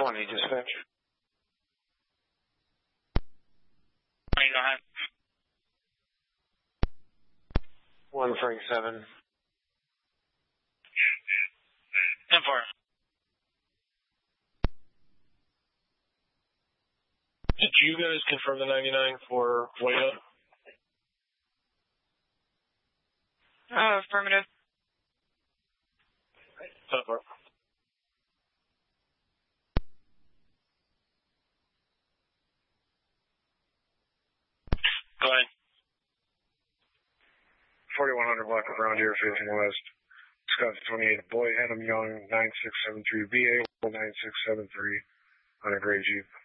20, dispatch. 20, go ahead. 1 Frank 7. 10-4. Did you guys confirm the 99 for Wayne? Affirmative. 10-4. Go ahead. 4100 block of Brown Deer facing west. Scott 28, Boy, Adam Young, 9673, BA 9673 on a gray Jeep.